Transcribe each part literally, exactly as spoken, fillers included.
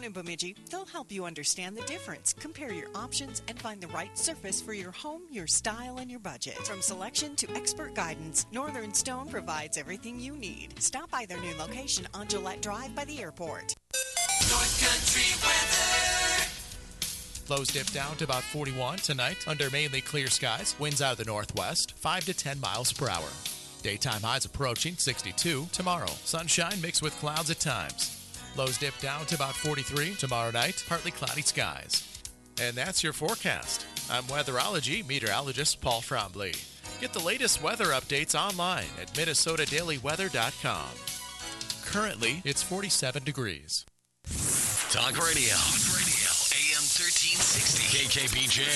in Bemidji, they'll help you understand the difference, compare your options, and find the right surface for your home, your style, and your budget. From selection to expert guidance, Northern Stone provides everything you need. Stop by their new location on Gillette Drive by the airport. North Country weather. Lows dip down to about forty-one tonight under mainly clear skies. Winds out of the northwest, five to ten miles per hour. Daytime highs approaching sixty-two tomorrow. Sunshine mixed with clouds at times. Lows dip down to about forty-three tomorrow night, partly cloudy skies. And that's your forecast. I'm weatherology meteorologist Paul Trombley. Get the latest weather updates online at minnesota daily weather dot com. Currently, it's forty-seven degrees. Talk radio. Talk radio. A M thirteen sixty. K K B J.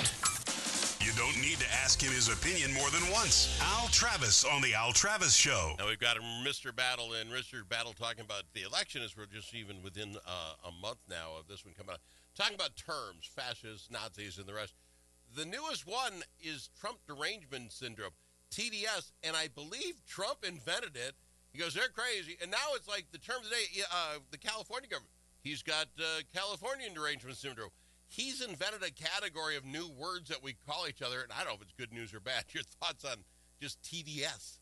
You don't need to ask him his opinion more than once. Al Travis on the Al Travis Show. Now we've got Mister Battle and Mister Battle talking about the election as we're just even within uh, a month now of this one coming out. Talking about terms, fascists, Nazis, and the rest. The newest one is Trump derangement syndrome, T D S, and I believe Trump invented it. He goes, they're crazy. And now it's like the term of the day, uh, the California government. He's got uh, Californian derangement syndrome. He's invented a category of new words that we call each other, and I don't know if it's good news or bad. Your thoughts on just T D S?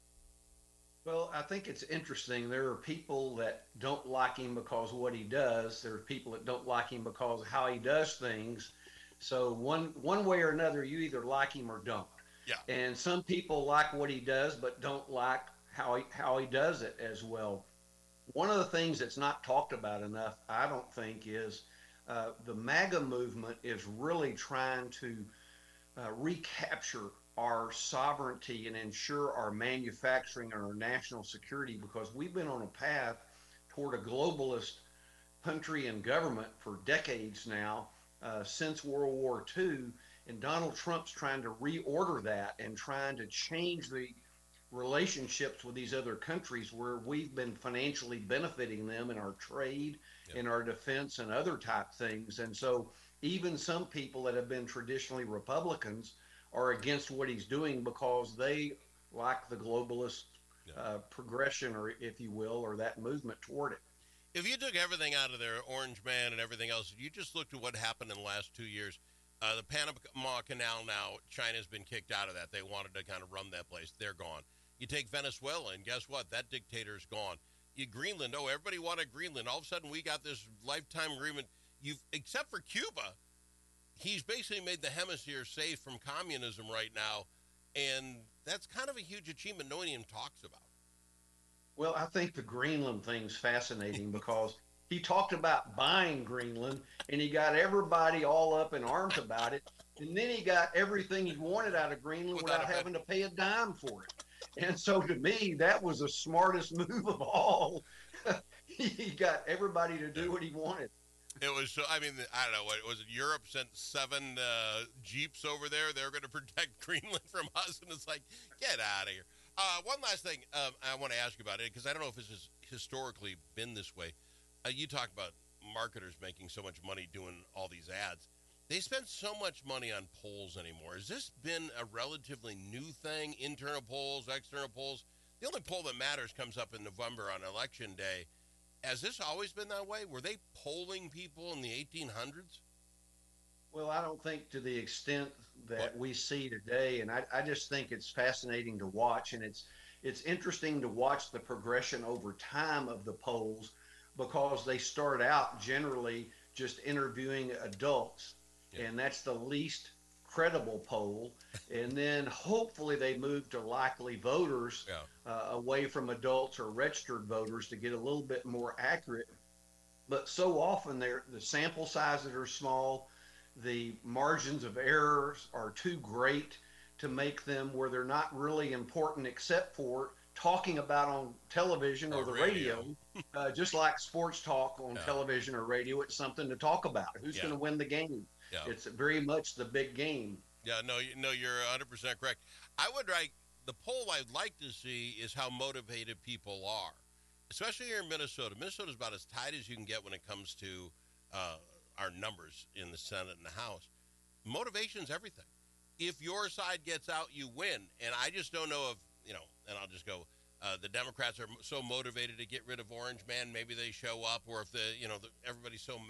Well, I think it's interesting. There are people that don't like him because of what he does. There are people that don't like him because of how he does things. So one one way or another, you either like him or don't. Yeah. And some people like what he does, but don't like how he, how he does it as well. One of the things that's not talked about enough, I don't think, is uh, the MAGA movement is really trying to uh, recapture our sovereignty and ensure our manufacturing and our national security, because we've been on a path toward a globalist country and government for decades now, uh, since World War Two, and Donald Trump's trying to reorder that and trying to change the relationships with these other countries where we've been financially benefiting them in our trade, yep. in our defense, and other type things. And so even some people that have been traditionally Republicans are against what he's doing because they like the globalist yeah. uh, progression, or if you will, or that movement toward it. If you took everything out of there, Orange Man and everything else, you just looked at what happened in the last two years, uh, the Panama Canal now, China's been kicked out of that. They wanted to kind of run that place. They're gone. You take Venezuela, and guess what? That dictator's gone. You Greenland, oh, everybody wanted Greenland. All of a sudden, we got this lifetime agreement. You've, except for Cuba, he's basically made the hemisphere safe from communism right now, and that's kind of a huge achievement no one even talks about. Well, I think the Greenland thing's fascinating because he talked about buying Greenland, and he got everybody all up in arms about it, and then he got everything he wanted out of Greenland without, without having to pay a dime for it. And so to me, that was the smartest move of all. He got everybody to do what he wanted. It was so, I mean, I don't know, what was it? Europe sent seven uh, Jeeps over there. They were going to protect Greenland from us. And it's like, get out of here. Uh, one last thing um, I want to ask you about it, because I don't know if this has historically been this way. Uh, you talk about marketers making so much money doing all these ads. They spend so much money on polls anymore. Has this been a relatively new thing, internal polls, external polls? The only poll that matters comes up in November on Election Day. Has this always been that way? Were they polling people in the eighteen hundreds? Well, I don't think to the extent that what? we see today, and I, I just think it's fascinating to watch, and it's it's interesting to watch the progression over time of the polls, because they start out generally just interviewing adults. Yeah. And that's the least credible poll. And then hopefully they move to likely voters yeah. uh, away from adults or registered voters to get a little bit more accurate. But so often they're, the sample sizes are small. The margins of errors are too great to make them where they're not really important, except for talking about on television or, or the radio, radio uh, just like sports talk on yeah. television or radio. It's something to talk about. Who's yeah. going to win the game? Yeah. It's very much the big game. Yeah, no, no, you're one hundred percent correct. I would like, the poll I'd like to see is how motivated people are, especially here in Minnesota. Minnesota is about as tight as you can get when it comes to uh, our numbers in the Senate and the House. Motivation's everything. If your side gets out, you win. And I just don't know if, you know, and I'll just go, uh, the Democrats are so motivated to get rid of Orange Man, maybe they show up, or if the, you know, the, everybody's so